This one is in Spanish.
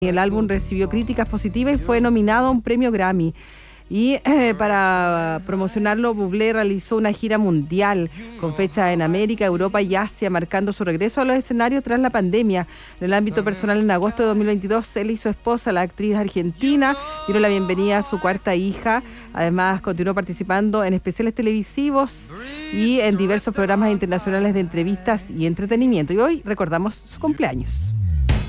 El álbum recibió críticas positivas y fue nominado a un premio Grammy. Y para promocionarlo, Bublé realizó una gira mundial con fechas en América, Europa y Asia, marcando su regreso a los escenarios tras la pandemia. En el ámbito personal, en agosto de 2022, él y su esposa, la actriz argentina, dieron la bienvenida a su cuarta hija. Además, continuó participando en especiales televisivos y en diversos programas internacionales de entrevistas y entretenimiento. Y hoy recordamos su cumpleaños.